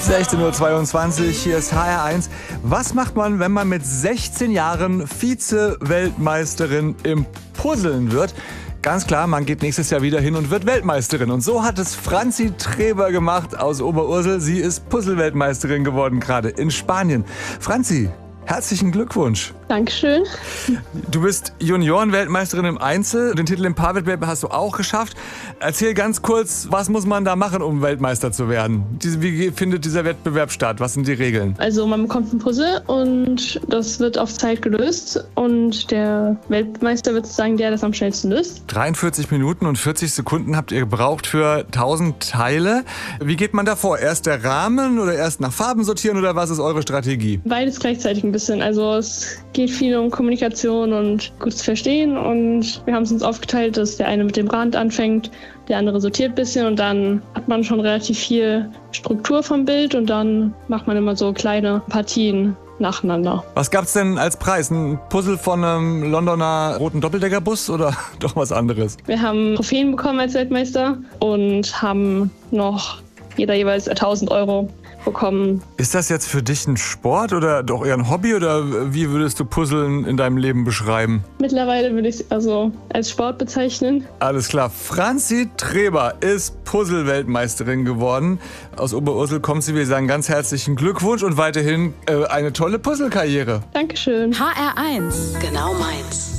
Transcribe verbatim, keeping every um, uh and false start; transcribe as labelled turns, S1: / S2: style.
S1: sechzehn Uhr zweiundzwanzig, hier ist H R eins. Was macht man, wenn man mit sechzehn Jahren Vize-Weltmeisterin im Puzzeln wird? Ganz klar, man geht nächstes Jahr wieder hin und wird Weltmeisterin. Und so hat es Franzi Treber gemacht aus Oberursel. Sie ist Puzzle-Weltmeisterin geworden, gerade in Spanien. Franzi, herzlichen Glückwunsch.
S2: Dankeschön.
S1: Du bist Junioren-Weltmeisterin im Einzel. Den Titel im Paarwettbewerb hast du auch geschafft. Erzähl ganz kurz, was muss man da machen, um Weltmeister zu werden? Wie findet dieser Wettbewerb statt? Was sind die Regeln?
S2: Also man bekommt ein Puzzle und das wird auf Zeit gelöst. Und der Weltmeister wird sagen, der das am schnellsten löst.
S1: dreiundvierzig Minuten und vierzig Sekunden habt ihr gebraucht für tausend Teile. Wie geht man da vor? Erst der Rahmen oder erst nach Farben sortieren oder was ist eure Strategie?
S2: Beides gleichzeitig ein bisschen. Also es geht viel um Kommunikation und gutes Verstehen. Und wir haben es uns aufgeteilt, dass der eine mit dem Rand anfängt, der andere sortiert ein bisschen und dann hat man schon relativ viel Struktur vom Bild und dann macht man immer so kleine Partien nacheinander.
S1: Was gab's denn als Preis? Ein Puzzle von einem Londoner roten Doppeldeckerbus oder doch was anderes?
S2: Wir haben Trophäen bekommen als Weltmeister und haben noch jeder jeweils tausend Euro bekommen.
S1: Ist das jetzt für dich ein Sport oder doch eher ein Hobby oder wie würdest du Puzzeln in deinem Leben beschreiben?
S2: Mittlerweile würde ich es also als Sport bezeichnen.
S1: Alles klar. Franzi Treber ist Puzzle-Weltmeisterin geworden. Aus Oberursel kommt sie. Wir sagen ganz herzlichen Glückwunsch und weiterhin äh, eine tolle Puzzlekarriere.
S2: Dankeschön.
S3: H R eins. Genau meins.